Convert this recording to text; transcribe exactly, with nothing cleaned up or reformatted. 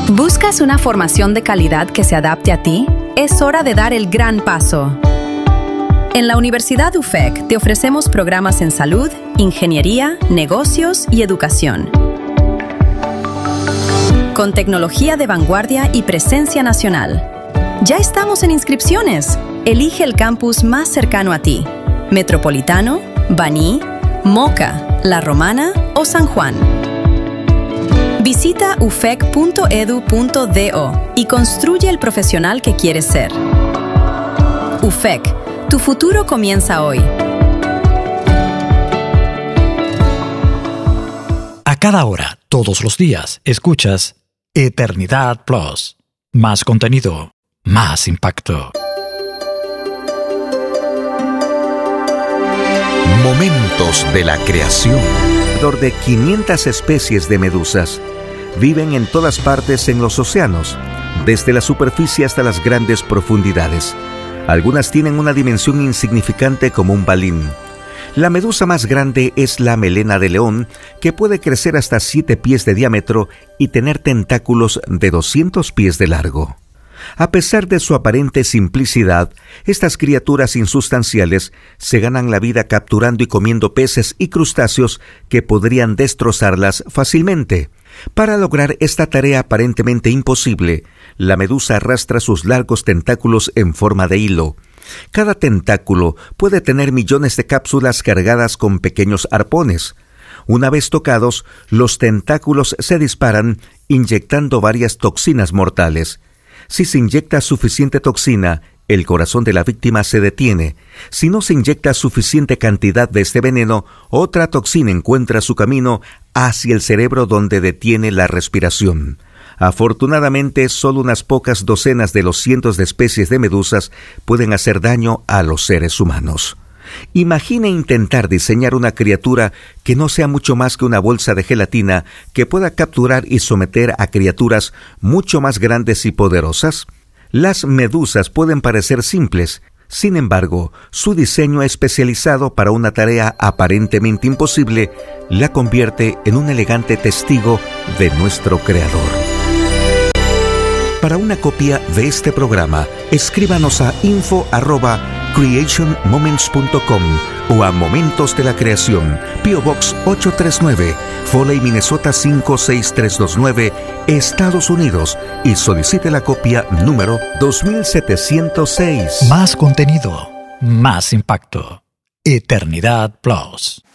¿Buscas una formación de calidad que se adapte a ti? Es hora de dar el gran paso. En la Universidad U F E C te ofrecemos programas en salud, ingeniería, negocios y educación. Con tecnología de vanguardia y presencia nacional. Ya estamos en inscripciones. Elige el campus más cercano a ti. Metropolitano, Baní, Moca, La Romana o San Juan. Visita u f e c punto e d u punto d o y construye el profesional que quieres ser. U F E C, tu futuro comienza hoy. A cada hora, todos los días, escuchas Eternidad Plus. Más contenido, más impacto. Momentos de la creación. Alrededor de quinientas especies de medusas viven en todas partes en los océanos, desde la superficie hasta las grandes profundidades. Algunas tienen una dimensión insignificante como un balín. La medusa más grande es la melena de león, que puede crecer hasta siete pies de diámetro y tener tentáculos de doscientos pies de largo. A pesar de su aparente simplicidad, estas criaturas insustanciales se ganan la vida capturando y comiendo peces y crustáceos que podrían destrozarlas fácilmente. Para lograr esta tarea aparentemente imposible, la medusa arrastra sus largos tentáculos en forma de hilo. Cada tentáculo puede tener millones de cápsulas cargadas con pequeños arpones. Una vez tocados, los tentáculos se disparan, inyectando varias toxinas mortales. Si se inyecta suficiente toxina, el corazón de la víctima se detiene. Si no se inyecta suficiente cantidad de este veneno, otra toxina encuentra su camino hacia el cerebro, donde detiene la respiración. Afortunadamente, solo unas pocas docenas de los cientos de especies de medusas pueden hacer daño a los seres humanos. Imagine intentar diseñar una criatura que no sea mucho más que una bolsa de gelatina que pueda capturar y someter a criaturas mucho más grandes y poderosas. Las medusas pueden parecer simples, sin embargo, su diseño especializado para una tarea aparentemente imposible la convierte en un elegante testigo de nuestro Creador. Para una copia de este programa, escríbanos a info arroba creation moments punto com o a Momentos de la Creación, P O Box ocho tres nueve, Foley, Minnesota cinco seis tres dos nueve, Estados Unidos, y solicite la copia número dos mil setecientos seis. Más contenido, más impacto. Eternidad Plus.